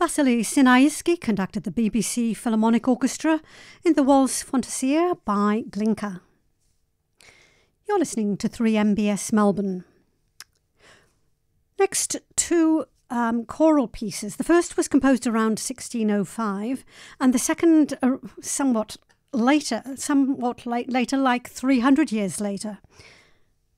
Vasily Sinaisky conducted the BBC Philharmonic Orchestra in the Waltz Fantasia by Glinka. You're listening to 3MBS Melbourne. Next, two choral pieces. The first was composed around 1605, and the second somewhat later, like 300 years later.